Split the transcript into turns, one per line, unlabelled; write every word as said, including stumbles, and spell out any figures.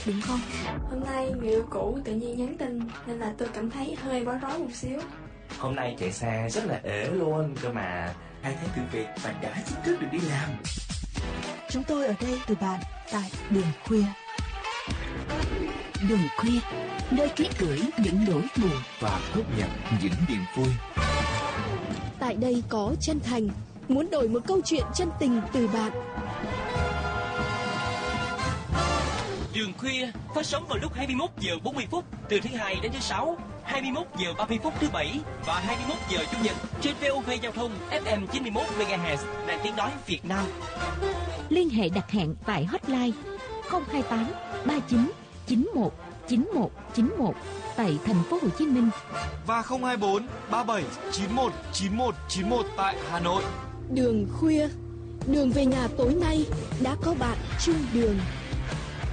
đúng không?
Hôm nay người yêu cũ tự nhiên nhắn tin nên là tôi cảm thấy hơi bối rối một xíu.
Hôm nay chạy xe rất là ế luôn cơ mà.
Hai tháng thử việc và đã chính thức được đi làm.
Chúng tôi ở đây từ bạn tại Đường Khuya. Đường Khuya, nơi ký gửi những nỗi buồn
và tiếp nhận những niềm vui.
Tại đây có chân thành, muốn đổi một câu chuyện chân tình từ bạn.
Đường Khuya phát sóng vào lúc hai mươi mốt giờ bốn mươi phút từ thứ hai đến thứ sáu, hai mươi mốt giờ ba mươi phút thứ bảy và hai mươi mốt giờ chủ nhật trên vê o vê Giao thông ép em chín mươi mốt mê ga héc đài tiếng nói Việt Nam.
Liên hệ đặt hẹn tại hotline không hai tám ba chín chín một chín một chín một tại thành phố Hồ Chí Minh
và không hai bốn ba bảy chín một chín một chín một tại Hà Nội.
Đường Khuya, đường về nhà tối nay đã có bạn chung đường.